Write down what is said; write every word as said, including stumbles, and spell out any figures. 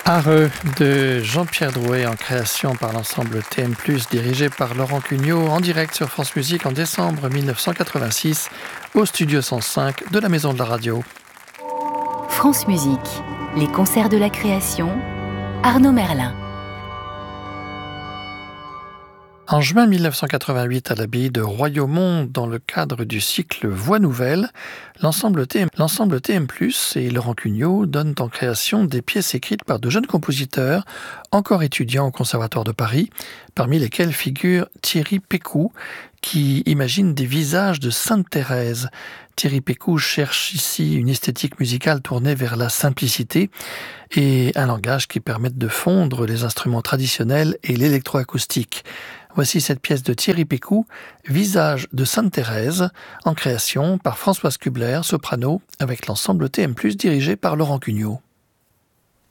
Areux de Jean-Pierre Drouet en création par l'ensemble T M plus, dirigé par Laurent Cugnot, en direct sur France Musique en décembre mille neuf cent quatre-vingt-six au studio cent cinq de la Maison de la Radio. France Musique, les concerts de la création, Arnaud Merlin. En juin mille neuf cent quatre-vingt-huit, à l'abbaye de Royaumont, dans le cadre du cycle Voix Nouvelles, l'ensemble T M, l'ensemble T M plus et Laurent Cugnot donnent en création des pièces écrites par de jeunes compositeurs, encore étudiants au Conservatoire de Paris, parmi lesquels figure Thierry Pécou, qui imagine des visages de Sainte Thérèse. Thierry Pécou cherche ici une esthétique musicale tournée vers la simplicité et un langage qui permette de fondre les instruments traditionnels et l'électroacoustique. Voici cette pièce de Thierry Pécou, Visage de Sainte Thérèse, en création par Françoise Kubler, soprano, avec l'ensemble T M plus, dirigé par Laurent Cugnot.